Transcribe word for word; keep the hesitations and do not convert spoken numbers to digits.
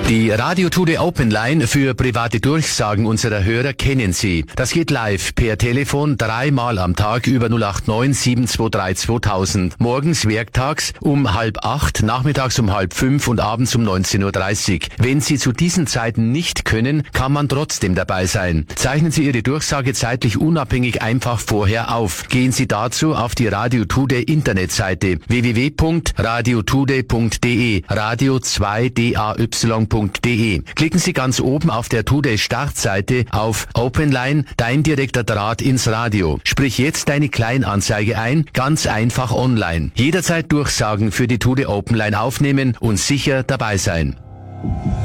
Die Radio Today Open Line für private Durchsagen unserer Hörer kennen Sie. Das geht live per Telefon dreimal am Tag über null acht neun sieben zwei drei zweitausend. Morgens werktags um halb acht, nachmittags um halb fünf und abends um neunzehn Uhr dreißig. Wenn Sie zu diesen Zeiten nicht können, kann man trotzdem dabei sein. Zeichnen Sie Ihre Durchsage zeitlich unabhängig einfach vorher auf. Gehen Sie dazu auf die Radio Today Internetseite w w w punkt radio today punkt d e, radio zwei d a y punkt de. Klicken Sie ganz oben auf der Today Startseite auf Open Line, dein direkter Draht ins Radio. Sprich jetzt deine Kleinanzeige ein, ganz einfach online. Jederzeit Durchsagen für die Today Open Line aufnehmen und sicher dabei sein.